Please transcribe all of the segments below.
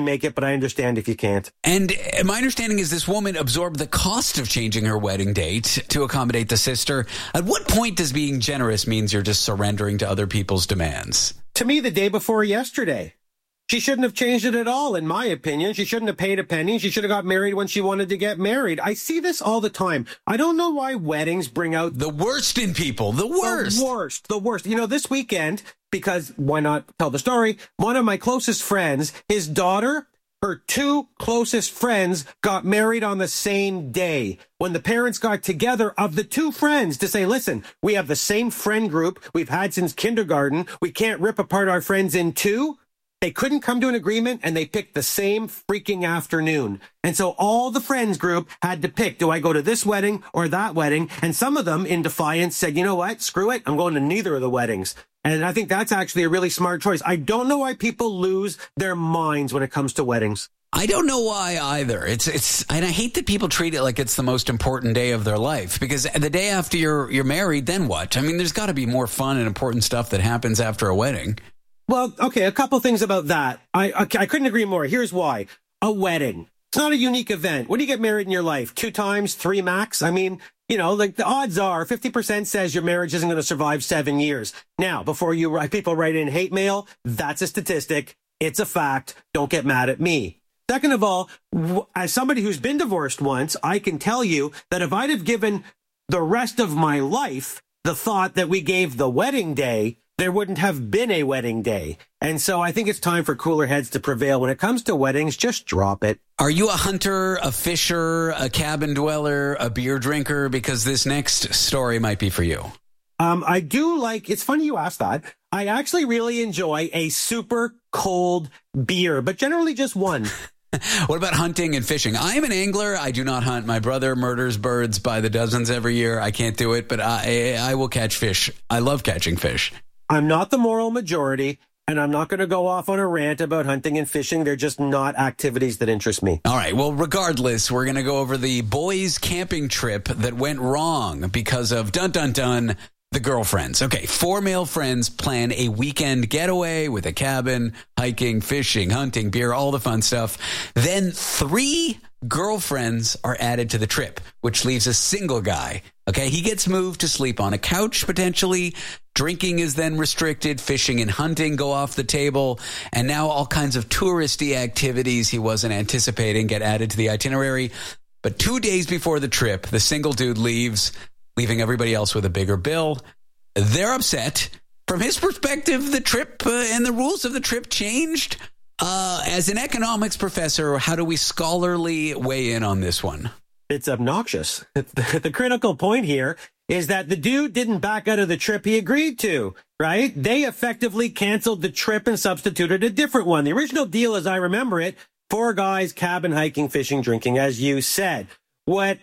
can make it, but I understand if you can't. And my understanding is this woman absorbed the cost of changing her wedding date to accommodate the sister. At what point does being generous means you're just surrendering to other people's demands? To me, the day before yesterday. She shouldn't have changed it at all, in my opinion. She shouldn't have paid a penny. She should have got married when she wanted to get married. I see this all the time. I don't know why weddings bring out the worst in people. The worst. The worst. You know, this weekend, because why not tell the story? One of my closest friends, his daughter, her two closest friends got married on the same day. When the parents got together of the two friends to say, listen, we have the same friend group we've had since kindergarten. We can't rip apart our friends in two. They couldn't come to an agreement, and they picked the same freaking afternoon. And so all the friends group had to pick, do I go to this wedding or that wedding? And some of them, in defiance, said, you know what? Screw it. I'm going to neither of the weddings. And I think that's actually a really smart choice. I don't know why people lose their minds when it comes to weddings. I don't know why either. It's and I hate that people treat it like it's the most important day of their life, because the day after you're married, then what? I mean, there's got to be more fun and important stuff that happens after a wedding. Well, okay, a couple things about that. I couldn't agree more. Here's why. A wedding. It's not a unique event. When do you get married in your life? 2 times, 3 max? I mean, you know, like the odds are 50% says your marriage isn't going to survive 7 years. Now, before people write in hate mail, that's a statistic. It's a fact. Don't get mad at me. Second of all, as somebody who's been divorced once, I can tell you that if I'd have given the rest of my life the thought that we gave the wedding day, there wouldn't have been a wedding day. And so I think it's time for cooler heads to prevail. When it comes to weddings, just drop it. Are you a hunter, a fisher, a cabin dweller, a beer drinker? Because this next story might be for you. I do like, it's funny you asked that. I actually really enjoy a super cold beer, but generally just one. What about hunting and fishing? I am an angler. I do not hunt. My brother murders birds by the dozens every year. I can't do it, but I will catch fish. I love catching fish. I'm not the moral majority, and I'm not going to go off on a rant about hunting and fishing. They're just not activities that interest me. All right. Well, regardless, we're going to go over the boys' camping trip that went wrong because of the girlfriends. Okay, 4 male friends plan a weekend getaway with a cabin, hiking, fishing, hunting, beer, all the fun stuff. Then 3 girlfriends are added to the trip, which leaves a single guy. Okay, he gets moved to sleep on a couch, potentially. Drinking is then restricted. Fishing and hunting go off the table. And now all kinds of touristy activities he wasn't anticipating get added to the itinerary. But 2 days before the trip, the single dude leaves, leaving everybody else with a bigger bill. They're upset. From his perspective, the trip and the rules of the trip changed. As an economics professor, how do we scholarly weigh in on this one? It's obnoxious. The critical point here is that the dude didn't back out of the trip he agreed to, right? They effectively canceled the trip and substituted a different one. The original deal, as I remember it, 4 guys, cabin, hiking, fishing, drinking, as you said. What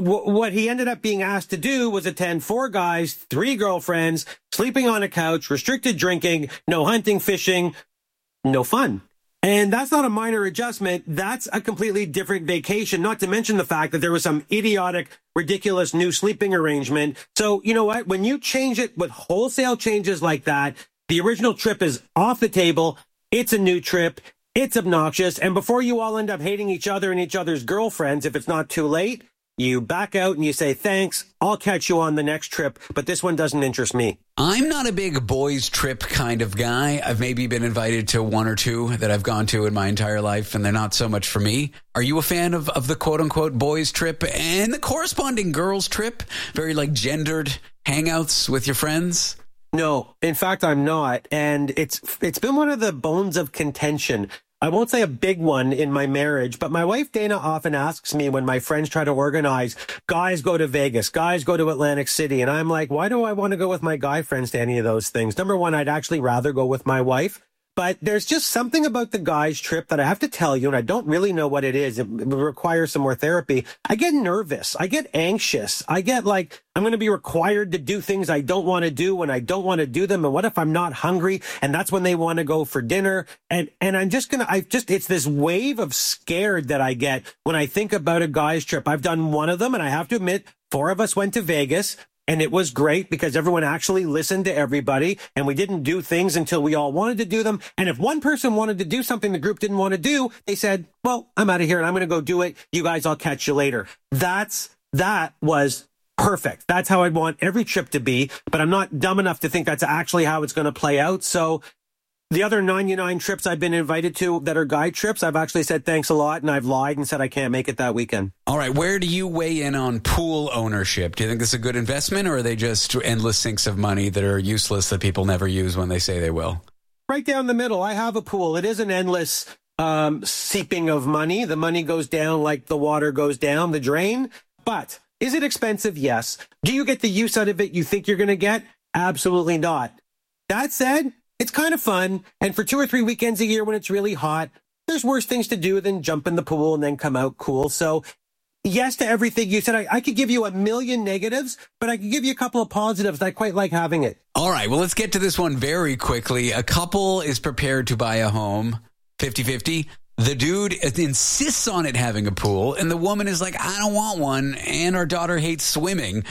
he ended up being asked to do was attend 4 guys, 3 girlfriends, sleeping on a couch, restricted drinking, no hunting, fishing, no fun. And that's not a minor adjustment. That's a completely different vacation, not to mention the fact that there was some idiotic, ridiculous new sleeping arrangement. So, you know what? When you change it with wholesale changes like that, the original trip is off the table. It's a new trip. It's obnoxious. And before you all end up hating each other and each other's girlfriends, if it's not too late, you back out and you say, thanks, I'll catch you on the next trip, but this one doesn't interest me. I'm not a big boys trip kind of guy. I've maybe been invited to 1 or 2 that I've gone to in my entire life, and they're not so much for me. Are you a fan of the quote-unquote boys trip and the corresponding girls trip? Very like gendered hangouts with your friends? No, in fact, I'm not. And it's been one of the bones of contention. I won't say a big one in my marriage, but my wife Dana often asks me when my friends try to organize, guys go to Vegas, guys go to Atlantic City. And I'm like, why do I want to go with my guy friends to any of those things? Number one, I'd actually rather go with my wife. But there's just something about the guys' trip that I have to tell you, and I don't really know what it is. It requires some more therapy. I get nervous. I get anxious. I get like, I'm going to be required to do things I don't want to do when I don't want to do them. And what if I'm not hungry? And that's when they want to go for dinner. And I'm just going to, it's this wave of scared that I get when I think about a guy's trip. I've done one of them, and I have to admit, 4 of us went to Vegas. And it was great because everyone actually listened to everybody, and we didn't do things until we all wanted to do them. And if one person wanted to do something the group didn't want to do, they said, well, I'm out of here and I'm going to go do it. You guys, I'll catch you later. That was perfect. That's how I'd want every trip to be, but I'm not dumb enough to think that's actually how it's going to play out. So the other 99 trips I've been invited to that are guide trips, I've actually said thanks a lot, and I've lied and said I can't make it that weekend. All right, where do you weigh in on pool ownership? Do you think this is a good investment, or are they just endless sinks of money that are useless that people never use when they say they will? Right down the middle. I have a pool. It is an endless seeping of money. The money goes down like the water goes down the drain. But is it expensive? Yes. Do you get the use out of it you think you're going to get? Absolutely not. That said, it's kind of fun, and for 2 or 3 weekends a year when it's really hot, there's worse things to do than jump in the pool and then come out cool. So yes to everything you said. I could give you a million negatives, but I could give you a couple of positives. I quite like having it. All right, well, let's get to this one very quickly. A couple is prepared to buy a home, 50-50. The dude insists on it having a pool, and the woman is like, I don't want one, and our daughter hates swimming.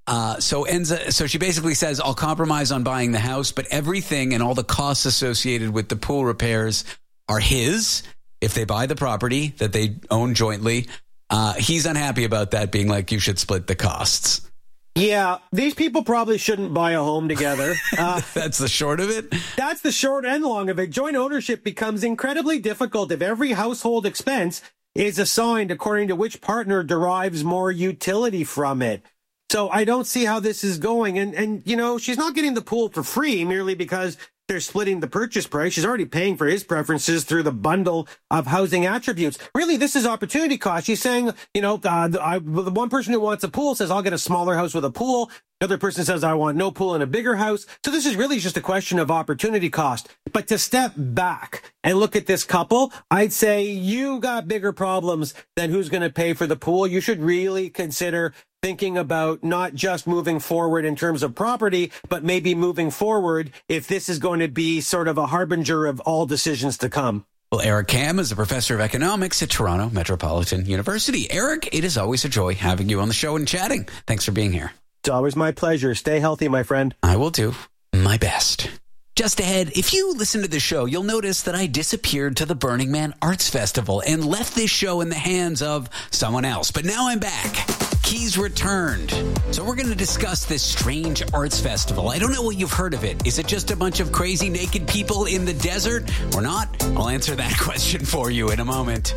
So she basically says, I'll compromise on buying the house, but everything and all the costs associated with the pool repairs are his if they buy the property that they own jointly. He's unhappy about that, being like, you should split the costs. Yeah, these people probably shouldn't buy a home together. That's the short of it? That's the short and long of it. Joint ownership becomes incredibly difficult if every household expense is assigned according to which partner derives more utility from it. So I don't see how this is going. And you know, she's not getting the pool for free merely because they're splitting the purchase price. She's already paying for his preferences through the bundle of housing attributes. Really, this is opportunity cost. She's saying, you know, the one person who wants a pool says, I'll get a smaller house with a pool. The other person says, I want no pool and a bigger house. So this is really just a question of opportunity cost. But to step back and look at this couple, I'd say you got bigger problems than who's going to pay for the pool. You should really consider thinking about not just moving forward in terms of property, but maybe moving forward if this is going to be sort of a harbinger of all decisions to come. Well, Eric Kam is a professor of economics at Toronto Metropolitan University. Eric, it is always a joy having you on the show and chatting. Thanks for being here. It's always my pleasure. Stay healthy, my friend. I will do my best. Just ahead, if you listen to the show, you'll notice that I disappeared to the Burning Man Arts Festival and left this show in the hands of someone else. But now I'm back. Keys returned. So we're going to discuss this strange arts festival. I don't know what you've heard of it. Is it just a bunch of crazy naked people in the desert or not? I'll answer that question for you in a moment.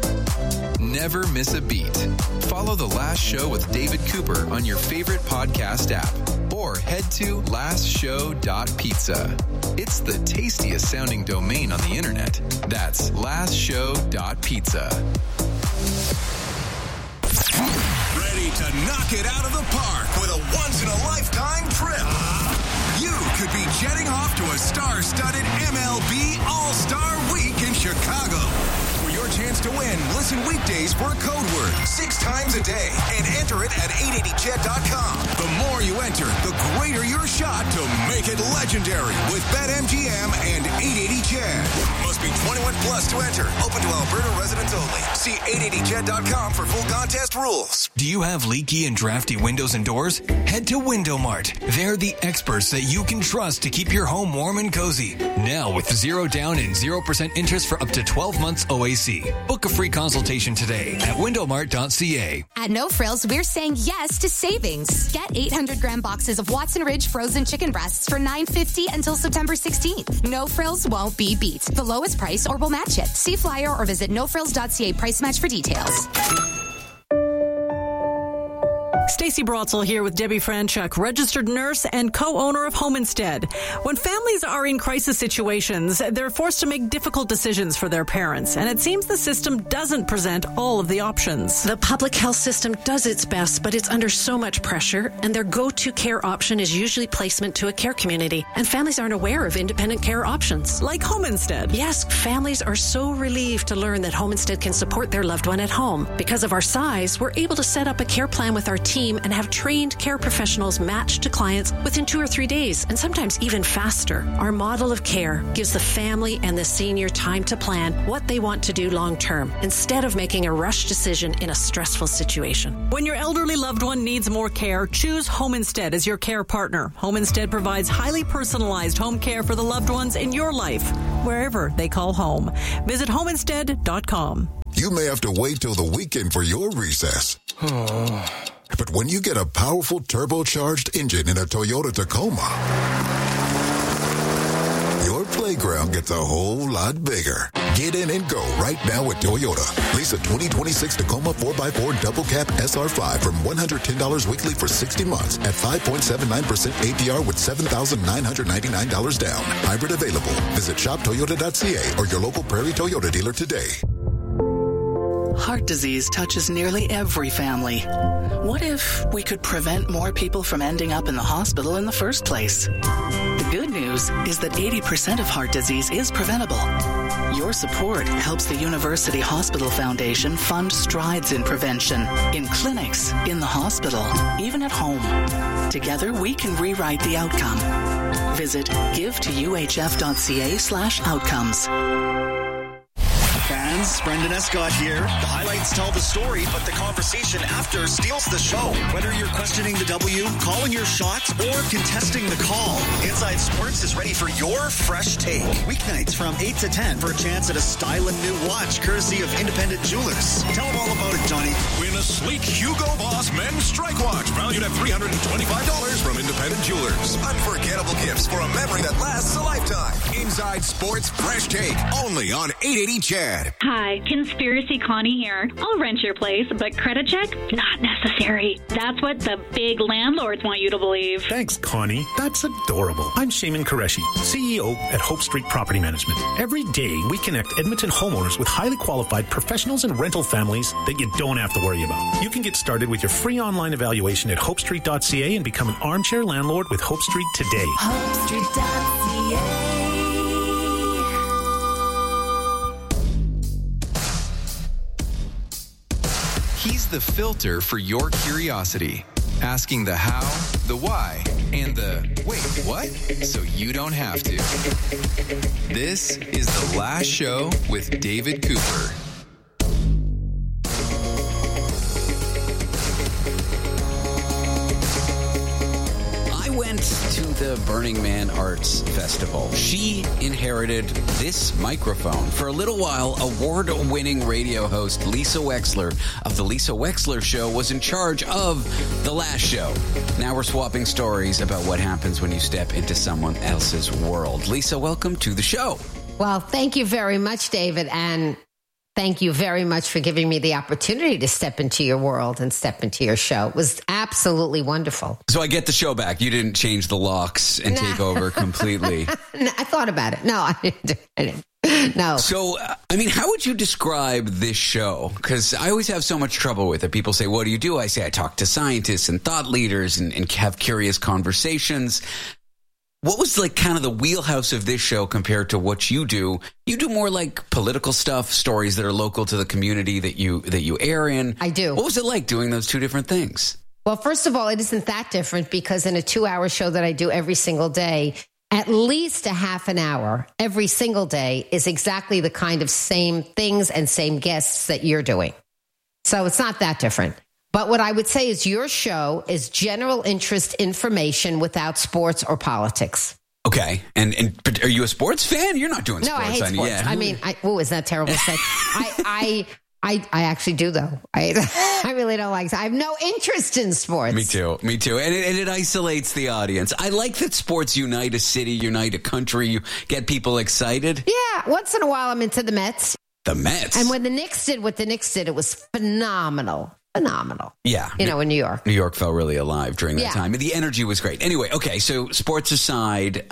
Never miss a beat. Follow The Last Show with David Cooper on your favorite podcast app or head to lastshow.pizza. It's the tastiest sounding domain on the internet. That's lastshow.pizza. Ready to knock it out of the park with a once-in-a-lifetime trip. You could be jetting off to a star-studded MLB All-Star Week in Chicago. For your chance to win, listen weekdays for a code word 6 times a day and enter it at 880chat.com. The more you enter, the greater your shot to make it legendary with BetMGM and 880chat. Must be 21 plus to enter. Open to Alberta residents only. See 880chat.com for full contest rules. Do you have leaky and drafty windows and doors? Head to Window Mart. They're the experts that you can trust to keep your home warm and cozy. Now with 0 down and 0% interest for up to 12 months OAC. Book a free consultation today at windowmart.ca. At No Frills, we're saying yes to savings. Get 800-gram boxes of Watson Ridge frozen chicken breasts for $9.50 until September 16th. No Frills won't be beat. The lowest price or we'll match it. See flyer or visit nofrills.ca price match for details. Stacey Brotzel here with Debbie Franchuk, registered nurse and co-owner of Home Instead. When families are in crisis situations, they're forced to make difficult decisions for their parents, and it seems the system doesn't present all of the options. The public health system does its best, but it's under so much pressure, and their go-to care option is usually placement to a care community, and families aren't aware of independent care options. Like Home Instead. Yes, families are so relieved to learn that Home Instead can support their loved one at home. Because of our size, we're able to set up a care plan with our team team and have trained care professionals matched to clients within 2 or 3 days, and sometimes even faster. Our model of care gives the family and the senior time to plan what they want to do long term, instead of making a rush decision in a stressful situation. When your elderly loved one needs more care, choose Home Instead as your care partner. Home Instead provides highly personalized home care for the loved ones in your life, wherever they call home. Visit homeinstead.com. You may have to wait till the weekend for your recess. But when you get a powerful turbocharged engine in a Toyota Tacoma, your playground gets a whole lot bigger. Get in and go right now with Toyota. Lease a 2026 Tacoma 4x4 double cab SR5 from $110 weekly for 60 months at 5.79% APR with $7,999 down. Hybrid available. Visit shoptoyota.ca or your local Prairie Toyota dealer today. Heart disease touches nearly every family. What if we could prevent more people from ending up in the hospital in the first place? The good news is that 80% of heart disease is preventable. Your support helps the University Hospital Foundation fund strides in prevention, in clinics, in the hospital, even at home. Together, we can rewrite the outcome. Visit givetouhf.ca/outcomes. Fans, Brendan Escott here. The highlights tell the story, but the conversation after steals the show. Whether you're questioning the W, calling your shots, or contesting the call, Inside Sports is ready for your fresh take. Weeknights from 8 to 10 for a chance at a styling new watch, courtesy of Independent Jewelers. Tell them all about it, Johnny. Win a sleek Hugo Boss men's strike watch valued at $325 from Independent Jewelers. Unforgettable gifts for a memory that lasts a lifetime. Inside Sports Fresh Take, only on 880 Chad. Hi, Conspiracy Connie here. I'll rent your place, but credit check? Not necessary. That's what the big landlords want you to believe. Thanks, Connie. That's adorable. I'm Shaman Qureshi, CEO at Hope Street Property Management. Every day, we connect Edmonton homeowners with highly qualified professionals and rental families that you don't have to worry about. You can get started with your free online evaluation at hopestreet.ca and become an armchair landlord with Hope Street today. hopestreet.ca. He's the filter for your curiosity, asking the how, the why, and the wait, what? So you don't have to. This is The Last Show with David Cooper. I went to the Burning Man Arts Festival. She inherited this microphone. For a little while, award-winning radio host Lisa Wexler of The Lisa Wexler Show was in charge of The Last Show. Now we're swapping stories about what happens when you step into someone else's world. Lisa, welcome to the show. Well, thank you very much, David, and thank you very much for giving me the opportunity to step into your world and step into your show. It was absolutely wonderful. So I get the show back. You didn't change the locks and take over completely. No, I thought about it. No, I didn't. No. So, I mean, how would you describe this show? Because I always have so much trouble with it. People say, what do you do? I say, I talk to scientists and thought leaders and have curious conversations. What was like kind of the wheelhouse of this show compared to what you do? You do more like political stuff, stories that are local to the community that you air in. I do. What was it like doing those two different things? Well, first of all, it isn't that different because in a 2-hour show that I do every single day, at least a half an hour every single day is exactly the kind of same things and same guests that you're doing. So it's not that different. But what I would say is your show is general interest information without sports or politics. Okay. And are you a sports fan? You're not doing sports. No, I hate sports. Yeah. I mean, is that terrible to say? I actually do, though. I really don't like it. I have no interest in sports. Me too. And it isolates the audience. I like that sports unite a city, unite a country. You get people excited. Yeah. Once in a while, I'm into the Mets. The Mets? And when the Knicks did what the Knicks did, it was phenomenal. Yeah. In New York. New York felt really alive during that time. The energy was great. Anyway, okay, so sports aside,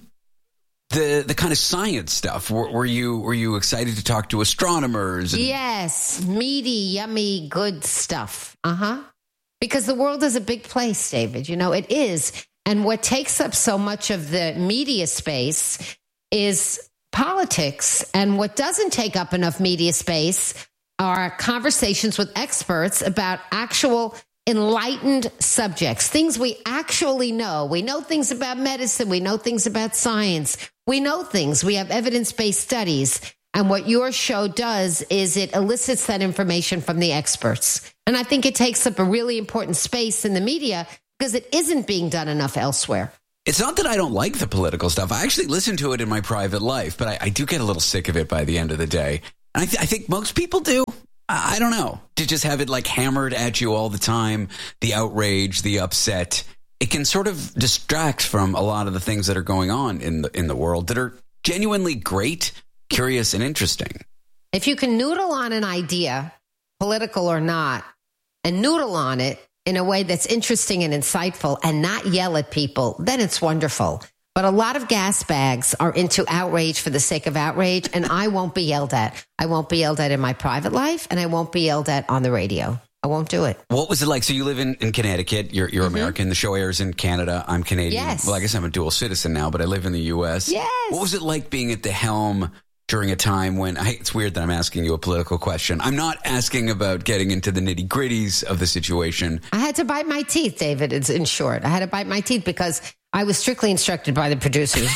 the kind of science stuff, were you excited to talk to astronomers? Yes, meaty, yummy, good stuff. Because the world is a big place, David. You know, it is. And what takes up so much of the media space is politics. And what doesn't take up enough media space are conversations with experts about actual enlightened subjects, things we actually know. We know things about medicine. We know things about science. We know things. We have evidence-based studies. And what your show does is it elicits that information from the experts. And I think it takes up a really important space in the media because it isn't being done enough elsewhere. It's not that I don't like the political stuff. I actually listen to it in my private life, but I do get a little sick of it by the end of the day. And I think most people do. I don't know. To just have it like hammered at you all the time, the outrage, the upset, it can sort of distract from a lot of the things that are going on in the world that are genuinely great, curious, and interesting. If you can noodle on an idea, political or not, and noodle on it in a way that's interesting and insightful and not yell at people, then it's wonderful. But a lot of gas bags are into outrage for the sake of outrage, and I won't be yelled at. I won't be yelled at in my private life, and I won't be yelled at on the radio. I won't do it. What was it like? So you live in Connecticut. You're American. The show airs in Canada. I'm Canadian. Yes. Well, I guess I'm a dual citizen now, but I live in the U.S. Yes. What was it like being at the helm during a time when, it's weird that I'm asking you a political question. I'm not asking about getting into the nitty gritties of the situation. I had to bite my teeth, David. It's in short. I had to bite my teeth because I was strictly instructed by the producers,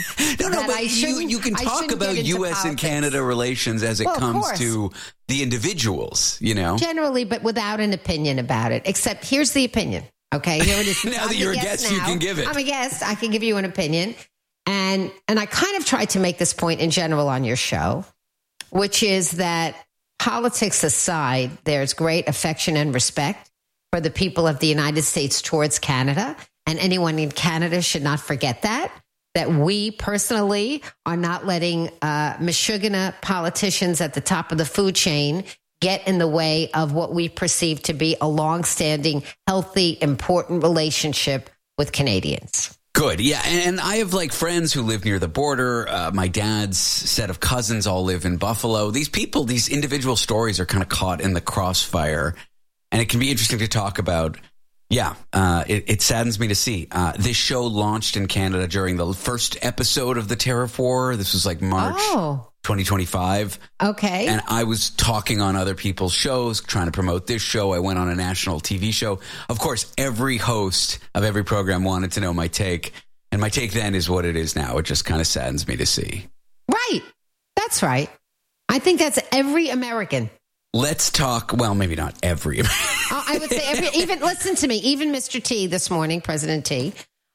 No, but you can talk about U.S. and Canada relations as it comes to the individuals, Generally, but without an opinion about it. Except here's the opinion. Okay, here it is. Now that you're a guest, you can give it. I'm a guest. I can give you an opinion. And I kind of tried to make this point in general on your show, which is that politics aside, there's great affection and respect for the people of the United States towards Canada. And anyone in Canada should not forget that we personally are not letting Michigana politicians at the top of the food chain get in the way of what we perceive to be a longstanding, healthy, important relationship with Canadians. Good. Yeah. And I have friends who live near the border. My dad's set of cousins all live in Buffalo. These people, these individual stories are kind of caught in the crossfire, and it can be interesting to talk about. Yeah. It saddens me to see. This show launched in Canada during the first episode of the Tariff War. This was March 2025. Okay. And I was talking on other people's shows, trying to promote this show. I went on a national TV show. Of course, every host of every program wanted to know my take. And my take then is what it is now. It just kind of saddens me to see. Right. That's right. I think that's every American. Let's talk. Well, maybe not every. I would say even listen to me. Even Mr. T this morning, President T,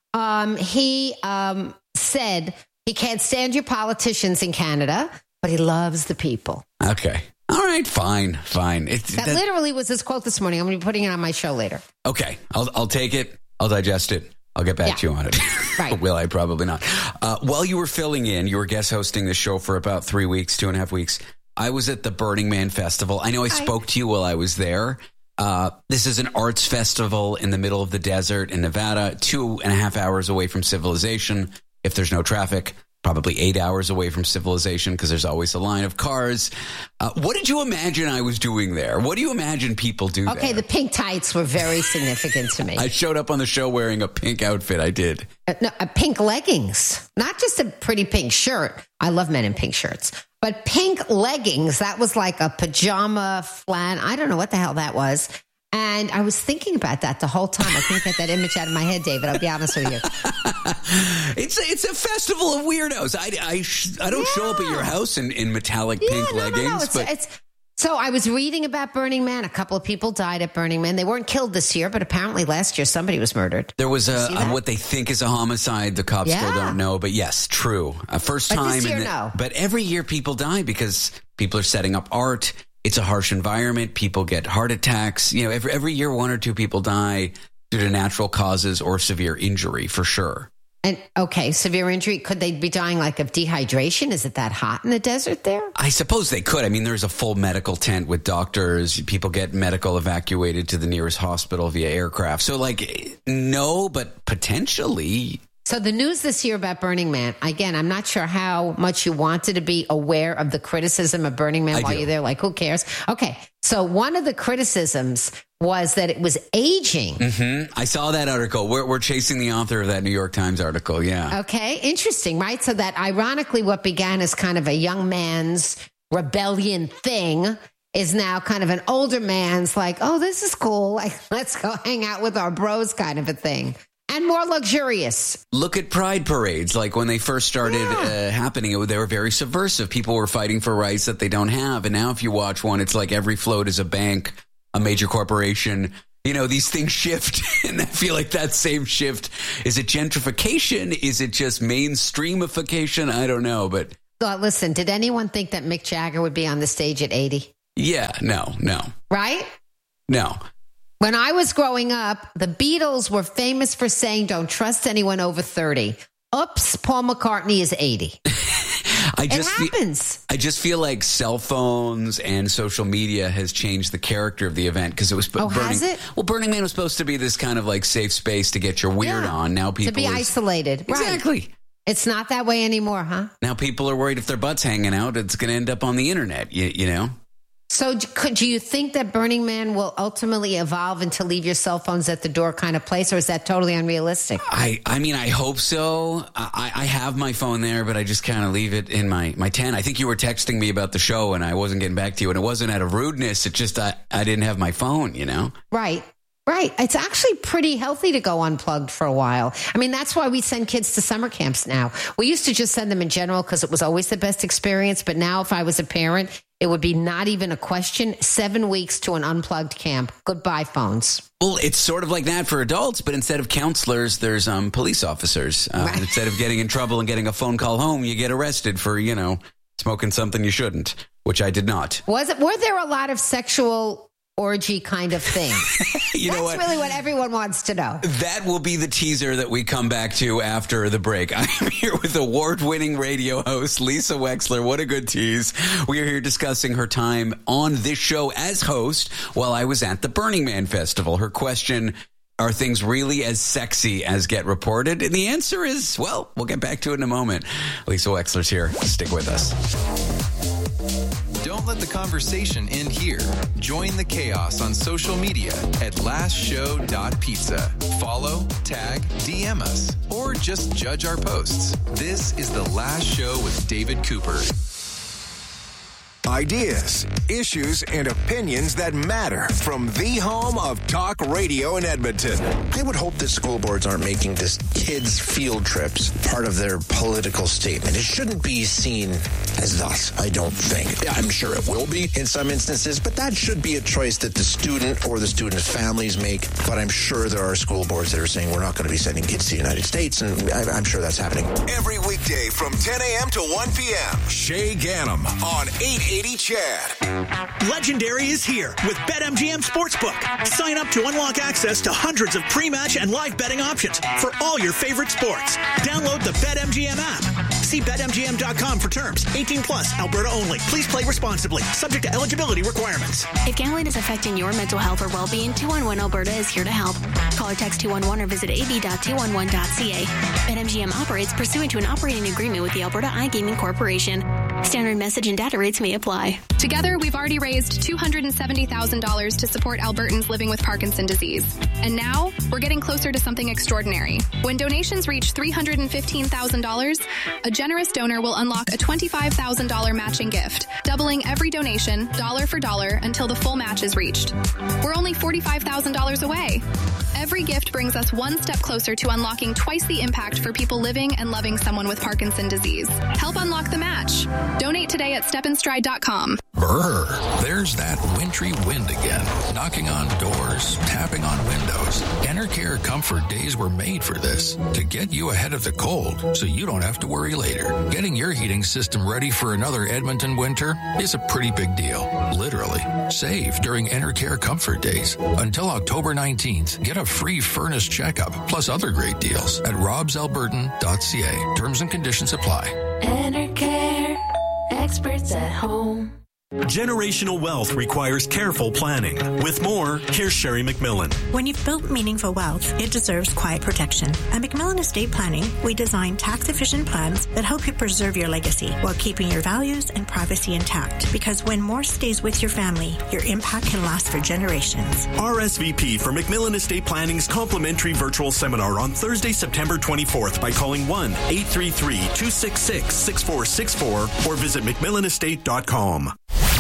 he said he can't stand your politicians in Canada, but he loves the people. Okay. All right. Fine. That literally was his quote this morning. I'm going to be putting it on my show later. Okay. I'll take it. I'll digest it. I'll get back to you on it. Right. Will I? Probably not. While you were filling in, you were guest hosting the show for about 3 weeks, 2.5 weeks. I was at the Burning Man Festival. I know I spoke to you while I was there. This is an arts festival in the middle of the desert in Nevada, 2.5 hours away from civilization. If there's no traffic, probably 8 hours away from civilization because there's always a line of cars. What did you imagine I was doing there? What do you imagine people do there? Okay, the pink tights were very significant to me. I showed up on the show wearing a pink outfit. I did. Pink leggings, not just a pretty pink shirt. I love men in pink shirts. But pink leggings, that was like a pajama flan. I don't know what the hell that was. And I was thinking about that the whole time. I couldn't get that image out of my head, David. I'll be honest with you. It's a festival of weirdos. I don't show up at your house in metallic pink leggings. No. So I was reading about Burning Man. A couple of people died at Burning Man. They weren't killed this year, but apparently last year somebody was murdered. There was what they think is a homicide. The cops still don't know. But yes, true. First time. But this year, no. But every year people die because people are setting up art. It's a harsh environment. People get heart attacks. Every year 1 or 2 people die due to natural causes or severe injury, for sure. And okay, severe injury. Could they be dying of dehydration? Is it that hot in the desert there? I suppose they could. I mean, there's a full medical tent with doctors. People get medical evacuated to the nearest hospital via aircraft. So no, but potentially. So the news this year about Burning Man, again, I'm not sure how much you wanted to be aware of the criticism of Burning Man while you're there. Who cares? Okay. So one of the criticisms was that it was aging. Mm-hmm. I saw that article. We're chasing the author of that New York Times article. Yeah. Okay. Interesting, right? So that ironically what began as kind of a young man's rebellion thing is now kind of an older man's like, oh, this is cool. Like, let's go hang out with our bros kind of a thing. And more luxurious. Look at pride parades. Like when they first started happening, they were very subversive. People were fighting for rights that they don't have. And now if you watch one, it's like every float is a bank, a major corporation. You know, these things shift. And I feel like that same shift, is it gentrification? Is it just mainstreamification? I don't know. But listen, did anyone think that Mick Jagger would be on the stage at 80? Yeah, no. Right? No. When I was growing up, the Beatles were famous for saying, don't trust anyone over 30. Oops, Paul McCartney is 80. It happens. I just feel like cell phones and social media has changed the character of the event because it was has it? Well, Burning Man was supposed to be this kind of like safe space to get your weird on. Now people to be isolated. Exactly. Right. It's not that way anymore, huh? Now people are worried if their butt's hanging out, it's going to end up on the internet, you know? So do you think that Burning Man will ultimately evolve into leave your cell phones at the door kind of place, or is that totally unrealistic? I mean, I hope so. I have my phone there, but I just kind of leave it in my tent. I think you were texting me about the show, and I wasn't getting back to you, and it wasn't out of rudeness. It's just I didn't have my phone, you know? Right. It's actually pretty healthy to go unplugged for a while. I mean, that's why we send kids to summer camps now. We used to just send them in general because it was always the best experience. But now if I was a parent, it would be not even a question. 7 weeks to an unplugged camp. Goodbye, phones. Well, it's sort of like that for adults, but instead of counselors, there's police officers. Right. Instead of getting in trouble and getting a phone call home, you get arrested for, smoking something you shouldn't, which I did not. Were there a lot of sexual orgy kind of thing? That's really what everyone wants to know. That will be the teaser that we come back to after the break. I'm here with award-winning radio host Lisa Wexler. What a good tease. We are here discussing her time on this show as host while I was at the Burning Man Festival. Her question, are things really as sexy as get reported? And the answer is, well, we'll get back to it in a moment. Lisa Wexler's here. Stick with us. Don't let the conversation end here. Join the chaos on social media at lastshow.pizza. Follow, tag, DM us, or just judge our posts. This is The Last Show with David Cooper. Ideas, issues, and opinions that matter from the home of talk radio in Edmonton. I would hope that school boards aren't making this kids' field trips part of their political statement. It shouldn't be seen as thus, I don't think. I'm sure it will be in some instances, but that should be a choice that the student or the student's families make. But I'm sure there are school boards that are saying we're not going to be sending kids to the United States, and I'm sure that's happening. Every weekday from 10 a.m. to 1 p.m., Shay Gannam on 880 Chad. Legendary is here with BetMGM Sportsbook. Sign up to unlock access to hundreds of pre-match and live betting options for all your favorite sports. Download the BetMGM app. See BetMGM.com for terms. 18 plus, Alberta only. Please play responsibly. Subject to eligibility requirements. If gambling is affecting your mental health or well-being, 211 Alberta is here to help. Call or text 211 or visit ab.211.ca. BetMGM operates pursuant to an operating agreement with the Alberta iGaming Corporation. Standard message and data rates may apply. Together, we've already raised $270,000 to support Albertans living with Parkinson's disease. And now, we're getting closer to something extraordinary. When donations reach $315,000, a generous donor will unlock a $25,000 matching gift, doubling every donation, dollar for dollar, until the full match is reached. We're only $45,000 away. Every gift brings us one step closer to unlocking twice the impact for people living and loving someone with Parkinson's disease. Help unlock the match. Donate today at stepandstride.com. Brr, there's that wintry wind again, knocking on doors, tapping on windows. Enercare Comfort Days were made for this, to get you ahead of the cold so you don't have to worry later. Getting your heating system ready for another Edmonton winter is a pretty big deal, literally. Save during Enercare Comfort Days. Until October 19th, get a free furnace checkup, plus other great deals at robsalbertan.ca. Terms and conditions apply. Enercare, experts at home. Generational wealth requires careful planning. With more, here's Sherry McMillan. When you've built meaningful wealth, it deserves quiet protection. At McMillan Estate Planning, we design tax-efficient plans that help you preserve your legacy while keeping your values and privacy intact. Because when more stays with your family, your impact can last for generations. RSVP for McMillan Estate Planning's complimentary virtual seminar on Thursday, September 24th by calling 1-833-266-6464 or visit McMillanestate.com.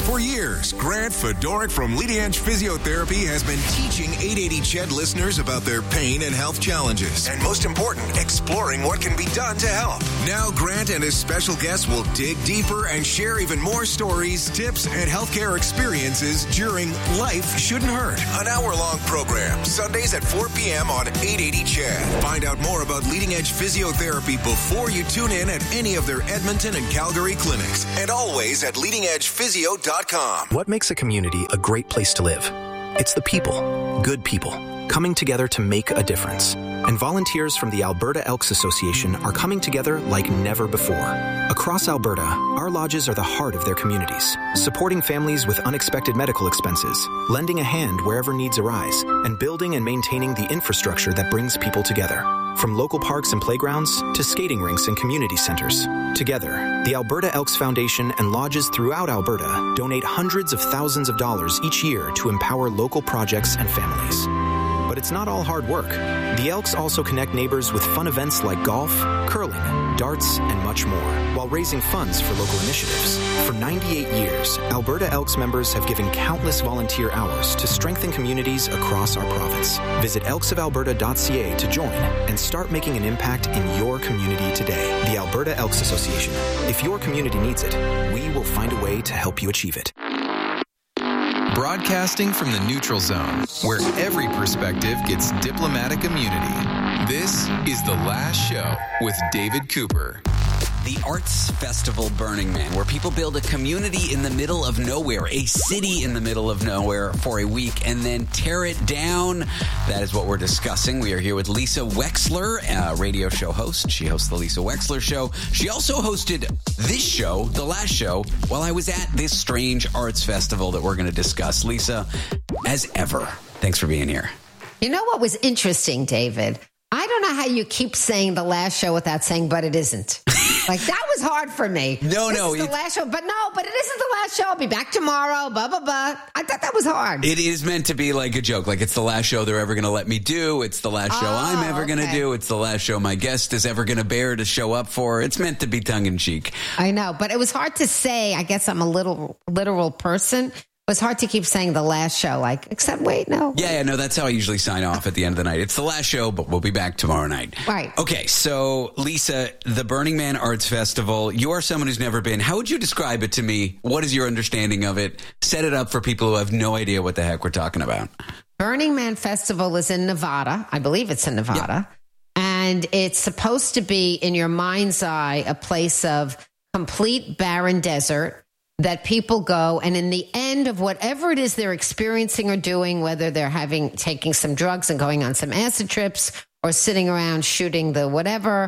For years, Grant Fedoruk from Leading Edge Physiotherapy has been teaching 880 CHED listeners about their pain and health challenges. And most important, exploring what can be done to help. Now, Grant and his special guests will dig deeper and share even more stories, tips, and healthcare experiences during Life Shouldn't Hurt, an hour-long program, Sundays at 4 p.m. on 880 CHED. Find out more about Leading Edge Physiotherapy before you tune in at any of their Edmonton and Calgary clinics, and always at leadingedgephysio.com. What makes a community a great place to live? It's the people, good people, coming together to make a difference. And volunteers from the Alberta Elks Association are coming together like never before. Across Alberta, our lodges are the heart of their communities, supporting families with unexpected medical expenses, lending a hand wherever needs arise, and building and maintaining the infrastructure that brings people together. From local parks and playgrounds to skating rinks and community centers. Together, the Alberta Elks Foundation and lodges throughout Alberta donate hundreds of thousands of dollars each year to empower local projects and families. But it's not all hard work. The Elks also connect neighbors with fun events like golf, curling, darts, and much more, while raising funds for local initiatives. For 98 years, Alberta Elks members have given countless volunteer hours to strengthen communities across our province. Visit elksofalberta.ca to join and start making an impact in your community today. The Alberta Elks Association. If your community needs it, we will find a way to help you achieve it. Broadcasting from the neutral zone, where every perspective gets diplomatic immunity. This is The Last Show with David Cooper. The Arts Festival Burning Man, where people build a community in the middle of nowhere, a city in the middle of nowhere for a week, and then tear it down. That is what we're discussing. We are here with Lisa Wexler, a radio show host. She hosts the Lisa Wexler Show. She also hosted this show, The Last Show, while I was at this strange arts festival that we're going to discuss. Lisa, as ever, thanks for being here. You know what was interesting, David? I don't know how you keep saying The Last Show without saying, but it isn't. Like, that was hard for me. No. It's the last show. But it isn't the last show. I'll be back tomorrow, blah, blah, blah. I thought that was hard. It is meant to be like a joke. Like, it's the last show they're ever going to let me do. It's the last show I'm ever going to do. It's the last show my guest is ever going to bear to show up for. It's meant to be tongue-in-cheek. I know, but it was hard to say. I guess I'm a literal person. It was hard to keep saying the last show, like, except wait, no. Yeah, no, that's how I usually sign off at the end of the night. It's the last show, but we'll be back tomorrow night. Right. Okay, so, Lisa, the Burning Man Arts Festival, you are someone who's never been. How would you describe it to me? What is your understanding of it? Set it up for people who have no idea what the heck we're talking about. Burning Man Festival is in Nevada. I believe it's in Nevada. Yep. And it's supposed to be, in your mind's eye, a place of complete barren desert that people go, and in the end of whatever it is they're experiencing or doing, whether they're taking some drugs and going on some acid trips or sitting around shooting the whatever,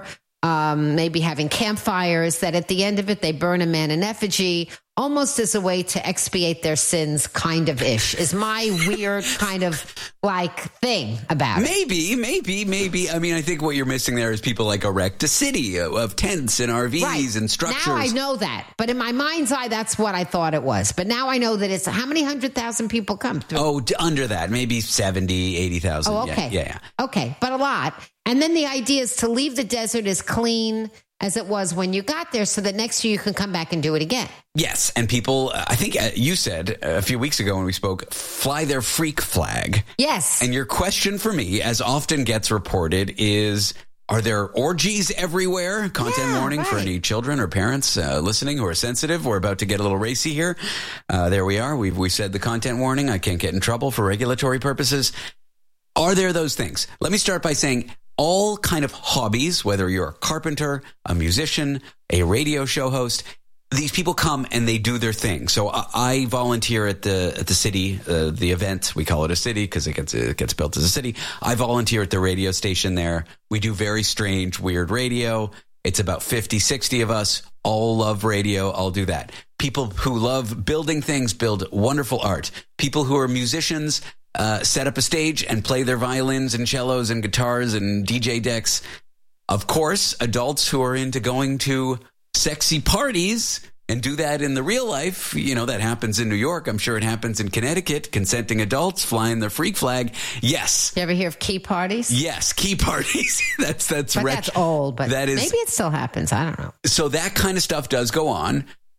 maybe having campfires, that at the end of it, they burn a man in effigy, almost as a way to expiate their sins, kind of ish, is my weird kind of like thing about it. Maybe. I mean, I think what you're missing there is people like erect a city of tents and RVs and structures. Now I know that. But in my mind's eye, that's what I thought it was. But now I know that it's how many 100,000 people come through? Oh, under that, maybe 70, 80,000. Oh, okay. Yeah. Okay, but a lot. And then the idea is to leave the desert as clean as it was when you got there so that next year you can come back and do it again. Yes, and people, I think you said a few weeks ago when we spoke, fly their freak flag. Yes. And your question for me, as often gets reported, is, are there orgies everywhere? Content warning for any children or parents listening who are sensitive. We're about to get a little racy here. There we are. We said the content warning. I can't get in trouble for regulatory purposes. Are there those things? Let me start by saying all kind of hobbies, whether you're a carpenter, a musician, a radio show host, these people come and they do their thing. So I volunteer at the city, the event. We call it a city because it gets built as a city. I volunteer at the radio station there. We do very strange, weird radio. It's about 50, 60 of us, all love radio. I'll do that. People who love building things build wonderful art. People who are musicians set up a stage and play their violins and cellos and guitars and DJ decks. Of course, adults who are into going to sexy parties and do that in the real life. You know, that happens in New York. I'm sure it happens in Connecticut. Consenting adults flying their freak flag. Yes. You ever hear of key parties? Yes, key parties. That's but that's old, but that is, maybe it still happens. I don't know. So that kind of stuff does go on.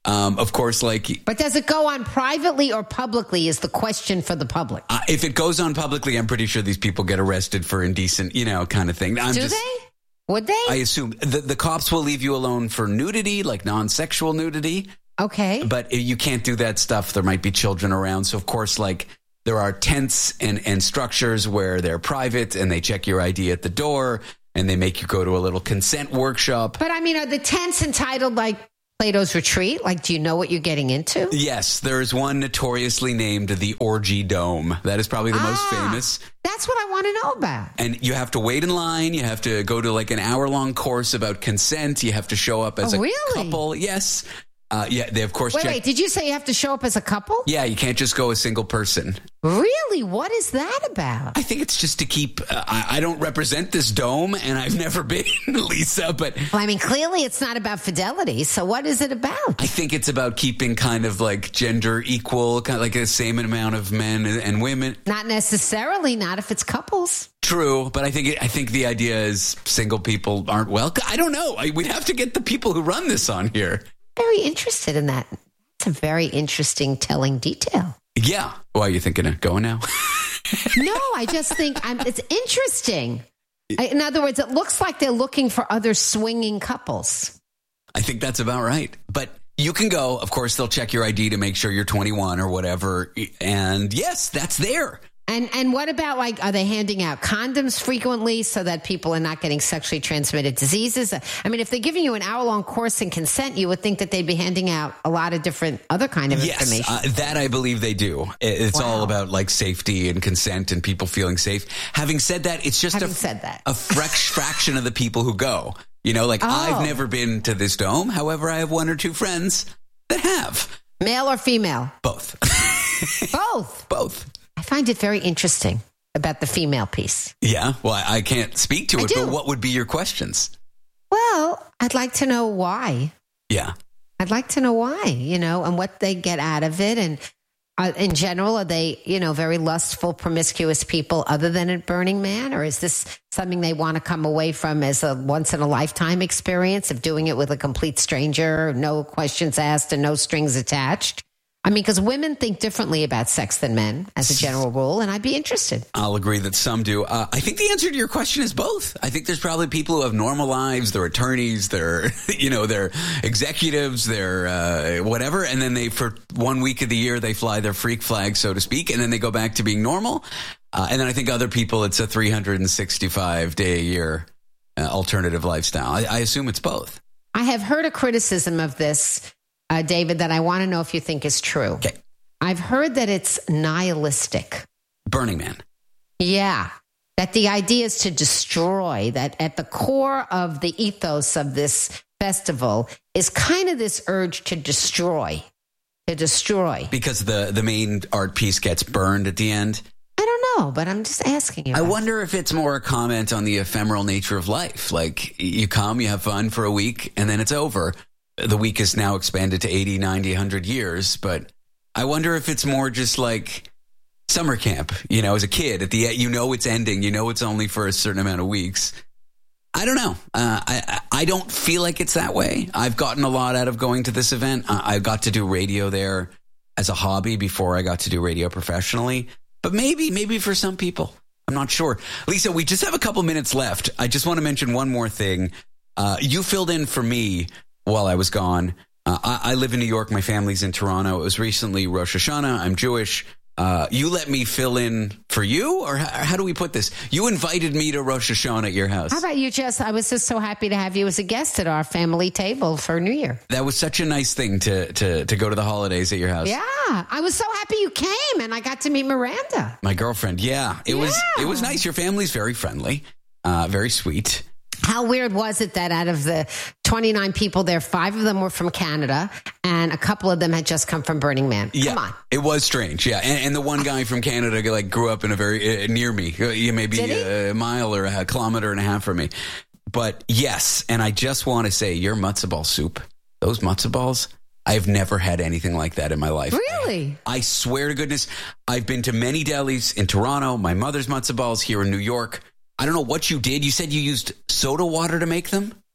Of course, like... But does it go on privately or publicly is the question for the public. If it goes on publicly, I'm pretty sure these people get arrested for indecent, kind of thing. Do they? Would they? I assume. The cops will leave you alone for nudity, like non-sexual nudity. Okay. But you can't do that stuff. There might be children around. So, of course, like... There are tents and structures where they're private and they check your ID at the door and they make you go to a little consent workshop. But I mean, are the tents entitled like Plato's Retreat? Like, do you know what you're getting into? Yes, there is one notoriously named the Orgy Dome. That is probably the most famous. That's what I want to know about. And you have to wait in line. You have to go to like an hour-long course about consent. You have to show up as a couple. Yes. They of course check. Wait, did you say you have to show up as a couple? Yeah, you can't just go a single person. Really? What is that about? I think it's just to keep, I don't represent this dome and I've never been, Lisa, but... Well, I mean, clearly it's not about fidelity, so what is it about? I think it's about keeping kind of like gender equal, kind of like the same amount of men and women. Not necessarily, not if it's couples. True, but I think the idea is single people aren't welcome. I don't know. We'd have to get the people who run this on here. Very interested in that. It's a very interesting telling detail. Yeah. Why are you thinking of going now? No, I just think it's interesting. In other words, it looks like they're looking for other swinging couples. I think that's about right. But you can go. Of course, they'll check your ID to make sure you're 21 or whatever. And yes, that's there. And what about, like, are they handing out condoms frequently so that people are not getting sexually transmitted diseases? I mean, if they're giving you an hour-long course in consent, you would think that they'd be handing out a lot of different other kind of information. That I believe they do. It's all about, like, safety and consent and people feeling safe. Having said that, it's just a fraction of the people who go. I've never been to this dome. However, I have one or two friends that have. Male or female? Both. Both? Both. I find it very interesting about the female piece. Yeah, well, I can't speak to it, but what would be your questions? Well, I'd like to know why. Yeah. I'd like to know why, and what they get out of it. And in general, are they, very lustful, promiscuous people other than at Burning Man? Or is this something they want to come away from as a once-in-a-lifetime experience of doing it with a complete stranger, no questions asked and no strings attached? I mean, because women think differently about sex than men as a general rule, and I'd be interested. I'll agree that some do. I think the answer to your question is both. I think there's probably people who have normal lives, they're attorneys, they're, they're executives, they're whatever, and then for 1 week of the year, they fly their freak flag, so to speak, and then they go back to being normal. And then I think other people, it's a 365-day-a-year alternative lifestyle. I assume it's both. I have heard a criticism of this, David, that I want to know if you think is true. Okay. I've heard that it's nihilistic. Burning Man. Yeah. That the idea is to destroy, that at the core of the ethos of this festival is kind of this urge to destroy. Because the main art piece gets burned at the end? I don't know, but I'm just asking you. I wonder if it's more a comment on the ephemeral nature of life. Like, you come, you have fun for a week, and then it's over. The week is now expanded to 80, 90, 100 years, but I wonder if it's more just like summer camp, as a kid at the end, it's ending, it's only for a certain amount of weeks. I don't know. I don't feel like it's that way. I've gotten a lot out of going to this event. I got to do radio there as a hobby before I got to do radio professionally, but maybe for some people, I'm not sure. Lisa, we just have a couple minutes left. I just want to mention one more thing. You filled in for me while I was gone. I live in New York. My family's in Toronto. It was recently Rosh Hashanah. I'm Jewish. You let me fill in for you? Or how do we put this? You invited me to Rosh Hashanah at your house. How about you, Jess? I was just so happy to have you as a guest at our family table for New Year. That was such a nice thing to go to the holidays at your house. Yeah. I was so happy you came, and I got to meet Miranda. My girlfriend. Yeah. It was nice. Your family's very friendly, very sweet. How weird was it that out of the 29 people there, 5 of them were from Canada and a couple of them had just come from Burning Man? Yeah, come on. It was strange, yeah. And the one guy from Canada grew up in a very near me, maybe a mile or a kilometer and a half from me. But yes, and I just want to say your matzo ball soup, those matzo balls, I've never had anything like that in my life. Really? I swear to goodness, I've been to many delis in Toronto, my mother's matzo balls here in New York. I don't know what you did. You said you used soda water to make them?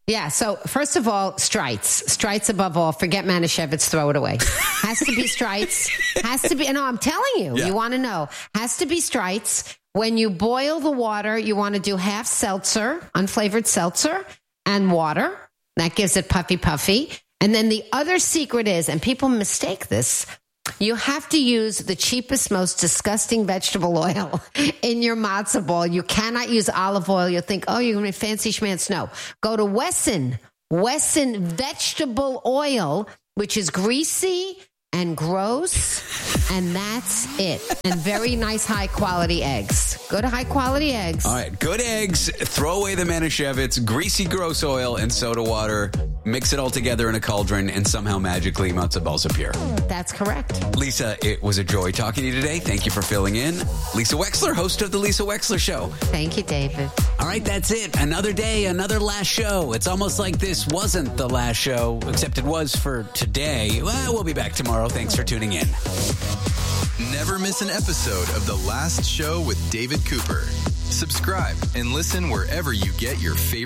Yeah, so first of all, Strites. Strites above all. Forget Manischewitz, throw it away. Has to be Strites. Has to be, no, I'm telling you, you want to know. Has to be Strites. When you boil the water, you want to do half seltzer, unflavored seltzer, and water. That gives it puffy. And then the other secret is, and people mistake this, you have to use the cheapest, most disgusting vegetable oil in your matzo ball. You cannot use olive oil. You'll think, oh, you're going to be fancy schmance. No. Go to Wesson vegetable oil, which is greasy and gross, and that's it. And very nice high-quality eggs. Go to high-quality eggs. All right, good eggs. Throw away the Manischewitz, greasy, gross oil, and soda water. Mix it all together in a cauldron, and somehow magically matzo balls appear. That's correct. Lisa, it was a joy talking to you today. Thank you for filling in. Lisa Wexler, host of The Lisa Wexler Show. Thank you, David. All right, that's it. Another day, another last show. It's almost like this wasn't the last show, except it was for today. Well, we'll be back tomorrow. Thanks for tuning in. Never miss an episode of The Last Show with David Cooper. Subscribe and listen wherever you get your favorite